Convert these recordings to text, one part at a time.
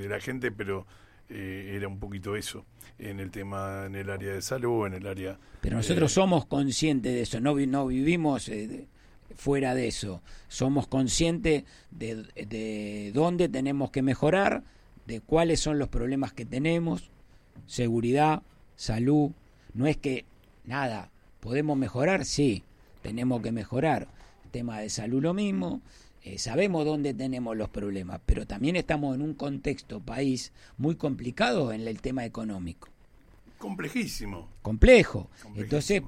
de la gente, pero era un poquito eso, en el tema, en el área de salud, en el área... Pero nosotros somos conscientes de eso, no vivimos fuera de eso, somos conscientes de dónde tenemos que mejorar, de cuáles son los problemas que tenemos, seguridad, salud, no es que nada, podemos mejorar, sí, tenemos que mejorar, tema de salud lo mismo, sabemos dónde tenemos los problemas, pero también estamos en un contexto país muy complicado en el tema económico. Complejísimo. Complejo. Entonces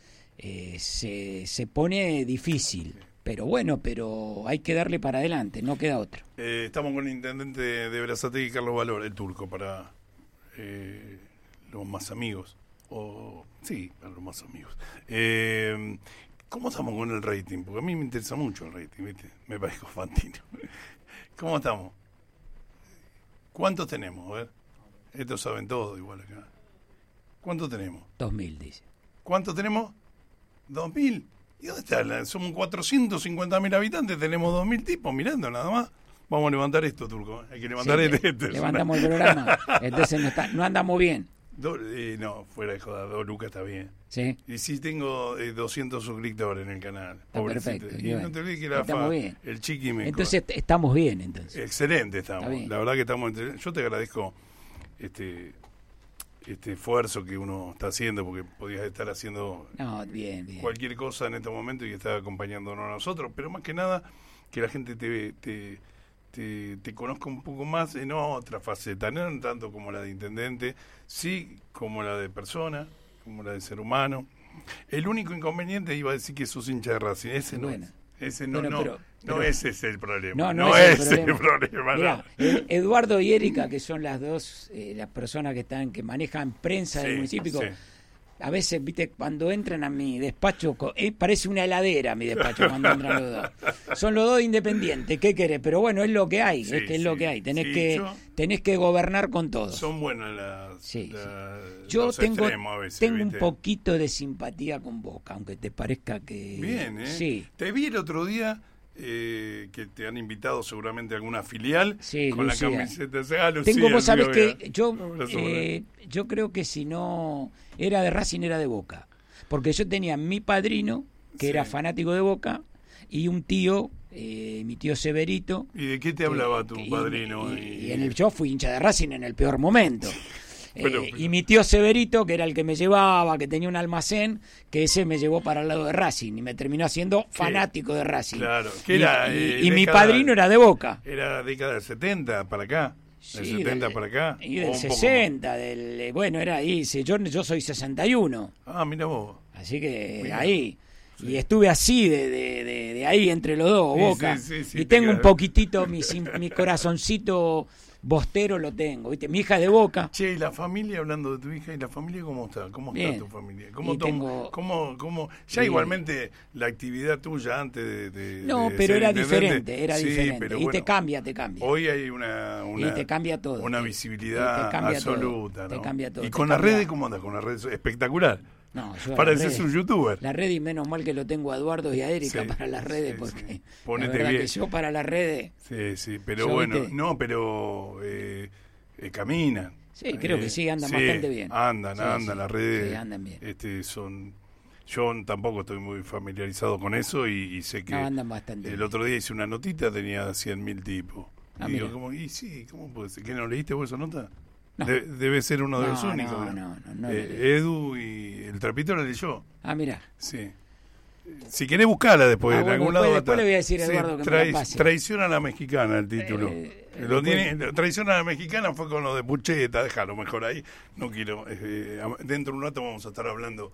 se pone difícil. Pero bueno, pero hay que darle para adelante, no queda otra. Estamos con el intendente de Berazategui, Carlos Valor, el turco, para los más amigos. Sí, para los más amigos. ¿Cómo estamos con el rating? Porque a mí me interesa mucho el rating, ¿viste? Me parezco Fantino. ¿Cómo estamos? ¿Cuántos tenemos? A ver. Estos saben todo igual acá. ¿Cuántos tenemos? 2000, dice. ¿Cuántos tenemos? 2000. ¿Y dónde está? Somos 450.000 habitantes, tenemos 2000 tipos mirando nada más. Vamos a levantar esto, turco. Hay que levantar levantamos el programa. Entonces no andamos bien. No, fuera de joda, 2 lucas está bien. Sí. Y sí tengo 200 suscriptores en el canal. Está perfecto. Y no te olvides que el Chiqui me... Entonces estamos bien, entonces. Excelente estamos. La verdad que estamos... Yo te agradezco este esfuerzo que uno está haciendo, porque podías estar haciendo bien. cualquier cosa en este momento y estar acompañándonos a nosotros, pero más que nada que la gente te conozca un poco más en otra faceta, no tanto como la de intendente, sí como la de persona, como la de ser humano. El único inconveniente iba a decir que sos hincha de Racing, ese no es. Ese ese es el problema. No es el problema. Mirá, Eduardo y Erika, que son las dos las personas que manejan prensa del municipio, a veces, viste, cuando entran a mi despacho, parece una heladera mi despacho cuando entran los dos. Son los dos independientes, ¿qué querés? Pero bueno, es lo que hay, es lo que hay. Tenés que gobernar con todo. Son buenas yo los tengo extremos a veces, ¿viste? Un ¿viste? Poquito de simpatía con Boca, aunque te parezca que... Bien, ¿eh? Sí. Te vi el otro día... que te han invitado seguramente a alguna filial con Lucía. La camiseta. Lucía, vos sabés que yo creo que si no era de Racing era de Boca, porque yo tenía mi padrino que era fanático de Boca y un tío, mi tío Severito. ¿Y de qué te hablaba tu padrino? Yo fui hincha de Racing en el peor momento. Pero, y mi tío Severito, que era el que me llevaba, que tenía un almacén, que ese me llevó para el lado de Racing y me terminó haciendo fanático de Racing. Claro. ¿Qué era? Y mi padrino era de Boca. ¿Era década del 70 para acá? ¿Del 70 para acá? Y del 60, bueno, era ahí. Yo soy 61. Ah, mira vos. Así que Mirá. ahí. Sí. Y estuve así, de ahí entre los dos, Boca. Sí, y tengo un poquitito, mi corazoncito bostero lo tengo, ¿viste? Mi hija es de Boca. Che, y la familia, hablando de tu hija, ¿y la familia cómo está? ¿Cómo Bien. está tu familia? Bien. Igualmente la actividad tuya antes de No, de pero ser era intendente, diferente. Pero y bueno, te cambia. Hoy hay una y te cambia todo. Una visibilidad absoluta, todo, ¿no? Te cambia todo. Y con las redes, ¿cómo andas? Con las redes, espectacular. No, pareces un youtuber. La red, y menos mal que lo tengo a Eduardo y a Erika para las redes, porque la verdad bien. Que yo para las redes... Sí, pero bueno, ¿viste? No, pero caminan. Sí, creo que sí, andan bastante bien. Andan las redes. Sí, andan bien. Yo tampoco estoy muy familiarizado con eso y sé que andan bastante el bien. otro día hice una notita, tenía 100.000 tipos. Y digo, ¿cómo puede ser? ¿Qué no leíste vos esa nota? No. Debe ser uno de los únicos. No Edu y el Trapito la leyó. Ah, mira. Sí. Si querés buscarla después, en algún lado. Después le voy a decir a Eduardo que me la pase. Traición a la mexicana el título. Traición a la mexicana fue con lo de Pucheta, déjalo mejor ahí. No quiero. Dentro de un rato vamos a estar hablando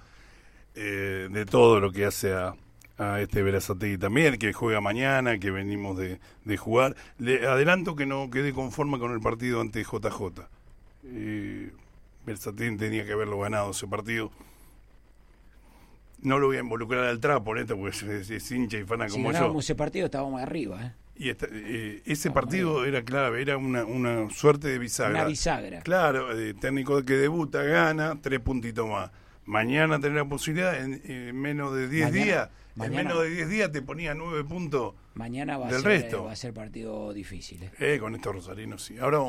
de todo lo que hace a este Berazategui también, que juega mañana, que venimos de jugar. Le adelanto que no quedé conforme con el partido ante JJ. Berazategui tenía que haberlo ganado ese partido. No lo voy a involucrar al trapo en esto porque es hincha y fana como yo. Si ganábamos ese partido estábamos arriba, Y ese partido era clave, era una suerte de bisagra. Una bisagra. Claro, técnico que debuta, gana, 3 puntitos más. Mañana tenés la posibilidad, en menos de 10 días, en menos de 10 días te ponía 9 puntos mañana del resto. Va a ser partido difícil. Con estos rosarinos, sí. Ahora